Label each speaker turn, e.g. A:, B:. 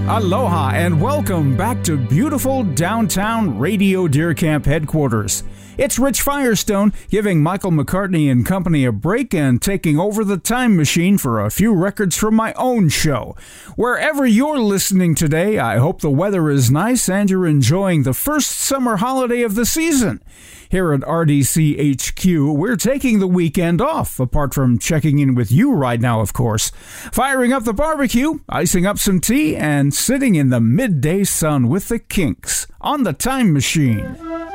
A: Aloha and welcome back to beautiful downtown Radio Deer Camp headquarters. It's Rich Firestone giving Michael McCartney and company a break and taking over the time machine for a few records from my own show. Wherever you're listening today, I hope the weather is nice and you're enjoying the first summer holiday of the season. Here at RDC HQ, we're taking the weekend off, apart from checking in with you right now, of course. Firing up the barbecue, icing up some tea, and sitting in the midday sun with the Kinks on the time machine.